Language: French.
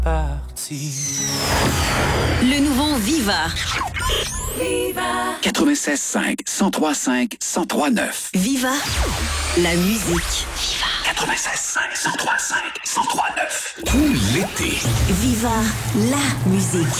parti. Le nouveau Viva. Viva 96.5, 103.5, 103.9. Viva la musique. Viva 96.5, 103.5, 103.9. Tout l'été. Viva la musique.